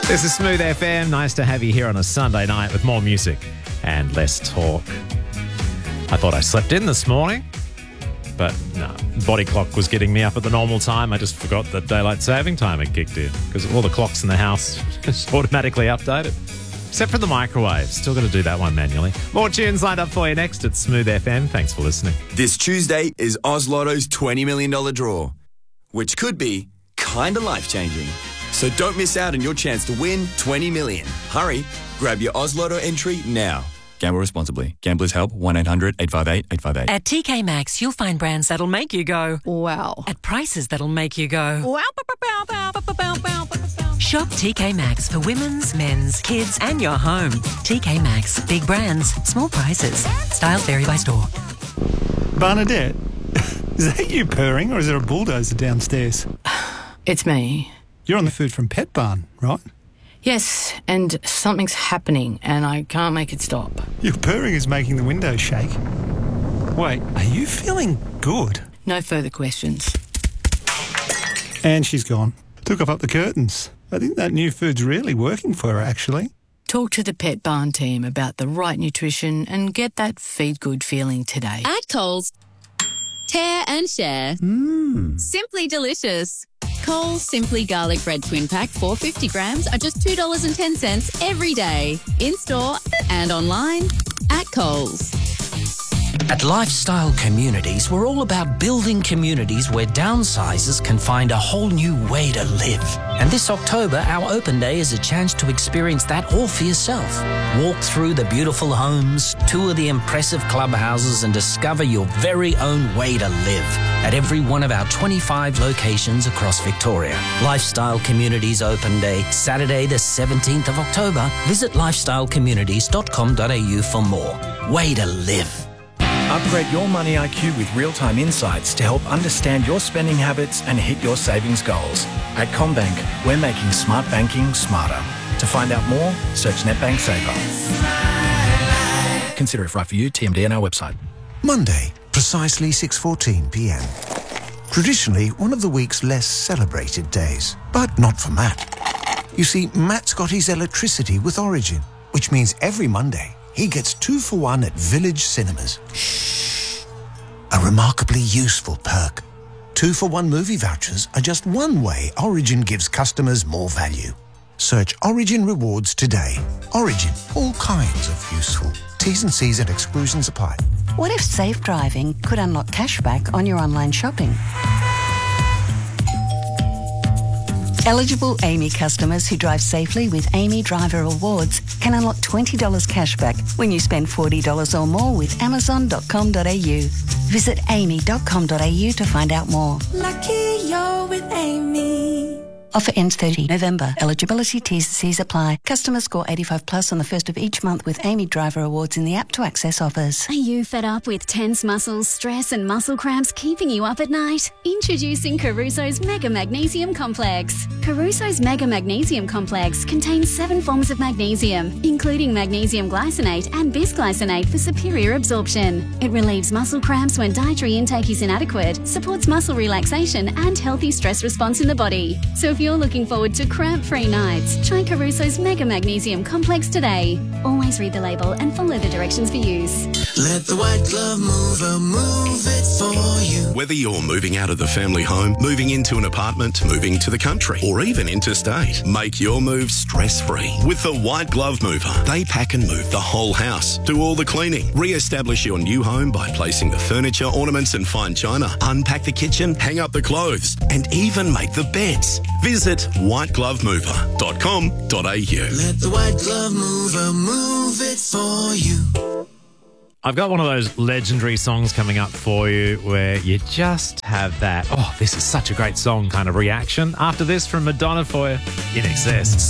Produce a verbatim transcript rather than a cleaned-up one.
This is Smooth F M. Nice to have you here on a Sunday night with more music and less talk. I thought I slept in this morning, but no, body clock was getting me up at the normal time. I just forgot that daylight saving time had kicked in because all the clocks in the house just automatically updated. Except for the microwave. Still got to do that one manually. More tunes lined up for you next at Smooth F M. Thanks for listening. This Tuesday is Oz Lotto's twenty million dollars draw, which could be kind of life-changing. So don't miss out on your chance to win twenty million dollars. Hurry, grab your Oz Lotto entry now. Gamble responsibly. Gamblers Help, one eight hundred eight five eight eight five eight. At T K Maxx, you'll find brands that'll make you go, wow. At prices that'll make you go, wow. Shop T K Maxx for women's, men's, kids and your home. T K Maxx. Big brands, small prices. Styles vary by store. Bernadette, is that you purring or is there a bulldozer downstairs? It's me. You're on the food from Pet Barn, right? Yes, and something's happening and I can't make it stop. Your purring is making the windows shake. Wait, are you feeling good? No further questions. And she's gone. Took off up the curtains. I think that new food's really working for her, actually. Talk to the Pet Barn team about the right nutrition and get that feed good feeling today. At Coles, tear and share. Mmm. Simply delicious. Coles Simply Garlic Bread Twin Pack, four hundred fifty grams, are just two dollars and ten cents every day. In-store and online at Coles. At Lifestyle Communities, we're all about building communities where downsizers can find a whole new way to live. And this October, our open day is a chance to experience that all for yourself. Walk through the beautiful homes, tour the impressive clubhouses, and discover your very own way to live at every one of our twenty-five locations across Victoria. Lifestyle Communities Open Day, Saturday the seventeenth of October. Visit lifestyle communities dot com dot a u for more. Way to live. Upgrade your money I Q with real-time insights to help understand your spending habits and hit your savings goals. At CommBank, we're making smart banking smarter. To find out more, search NetBank Saver. Consider if right for you. T M D on our website. Monday, precisely six fourteen p m. Traditionally one of the week's less celebrated days, but not for Matt. You see, Matt's got his electricity with Origin, which means every Monday he gets two for one at Village Cinemas. Shh. A remarkably useful perk. Two for one movie vouchers are just one way Origin gives customers more value. Search Origin Rewards today. Origin, all kinds of useful. T's and C's and exclusions apply. What if safe driving could unlock cashback on your online shopping? Eligible Amy customers who drive safely with Amy Driver Awards can unlock twenty dollars cashback when you spend forty dollars or more with amazon dot com dot a u. Visit amy dot com dot a u to find out more. Lucky you're with Amy. Offer ends thirtieth of November. Eligibility T's and C's apply. Customers score eighty-five plus on the first of each month with Amy Driver Awards in the app to access offers. Are you fed up with tense muscles, stress and muscle cramps keeping you up at night? Introducing Caruso's Mega Magnesium Complex. Caruso's Mega Magnesium Complex contains seven forms of magnesium, including magnesium glycinate and bisglycinate for superior absorption. It relieves muscle cramps when dietary intake is inadequate, supports muscle relaxation and healthy stress response in the body. So if you're looking forward to cramp-free nights, try Caruso's Mega Magnesium Complex today. Always read the label and follow the directions for use. Let the White Glove Mover move it for you. Whether you're moving out of the family home, moving into an apartment, moving to the country, or even interstate, make your move stress-free with the White Glove Mover. They pack and move the whole house, do all the cleaning, re-establish your new home by placing the furniture, ornaments and fine china, unpack the kitchen, hang up the clothes, and even make the beds. Visit white glove mover dot com dot a u. Let the White Glove Mover move it for you. I've got one of those legendary songs coming up for you where you just have that, oh, this is such a great song kind of reaction. After this from Madonna for you, In Excess.